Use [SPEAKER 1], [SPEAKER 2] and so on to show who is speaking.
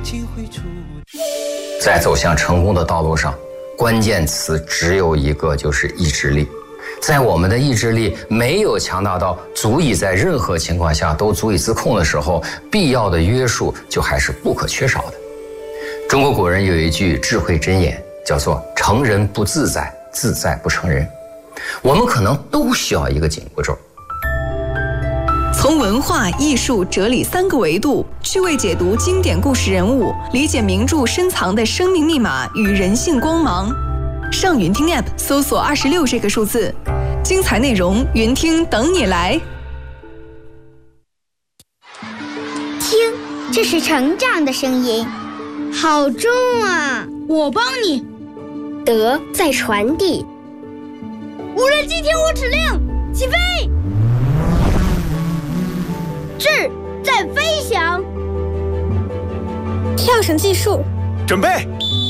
[SPEAKER 1] 在走向成功的道路上，关键词只有一个，就是意志力。在我们的意志力没有强大到足以在任何情况下都足以自控的时候，必要的约束就还是不可缺少的。中国古人有一句智慧箴言，叫做“成人不自在，自在不成人”。我们可能都需要一个紧箍咒。
[SPEAKER 2] 从文化艺术哲理3个维度趣味解读经典故事人物，理解名著深藏的生命密码与人性光芒。上云听 App 搜索26这个数字，精彩内容云听等你来。
[SPEAKER 3] 听，这是成长的声音。好重啊！
[SPEAKER 4] 我帮你。
[SPEAKER 3] 德在传递。
[SPEAKER 4] 无人机听我指令，起飞！智在飞翔。
[SPEAKER 3] 跳绳计数。
[SPEAKER 5] 准备。